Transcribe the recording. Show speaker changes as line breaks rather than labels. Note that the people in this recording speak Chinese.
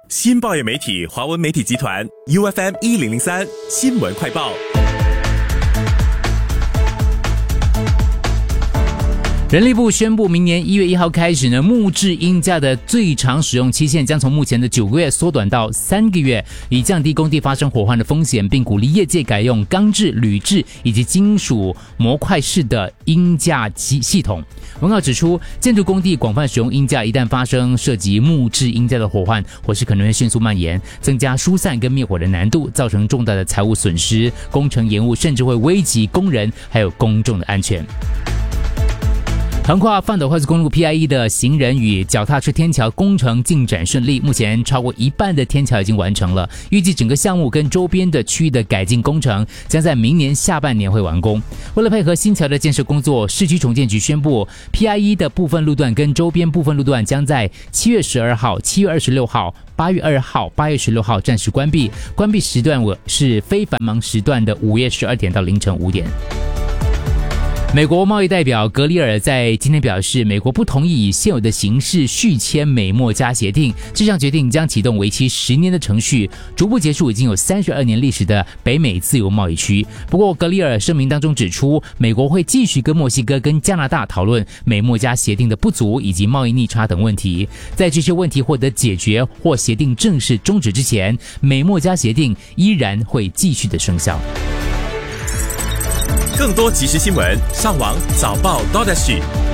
新报业媒体华文媒体集团 UFM1003 新闻快报。
人力部宣布，明年1月1号开始呢，木质鹰架的最长使用期限将从目前的9个月缩短到3个月，以降低工地发生火患的风险，并鼓励业界改用钢制、铝制以及金属模块式的鹰架系统。文稿指出，建筑工地广泛使用鹰架，一旦发生涉及木质鹰架的火患，火势可能会迅速蔓延，增加疏散跟灭火的难度，造成重大的财务损失、工程延误，甚至会危及工人还有公众的安全。横跨范斗快速公路 PIE 的行人与脚踏车天桥工程进展顺利，目前超过一半的天桥已经完成了，预计整个项目跟周边的区域的改进工程将在明年下半年会完工。为了配合新桥的建设工作，市区重建局宣布 PIE 的部分路段跟周边部分路段将在7月12号、7月26号、8月2号、8月16号暂时关闭，关闭时段是非繁忙时段的午夜12点到凌晨5点。美国贸易代表格里尔在今天表示，美国不同意以现有的形式续签美墨加协定，这项决定将启动为期10年的程序，逐步结束已经有32年历史的北美自由贸易区。不过，格里尔声明当中指出，美国会继续跟墨西哥跟加拿大讨论美墨加协定的不足以及贸易逆差等问题，在这些问题获得解决或协定正式终止之前，美墨加协定依然会继续的生效。
更多即时新闻，上网早报 .SG。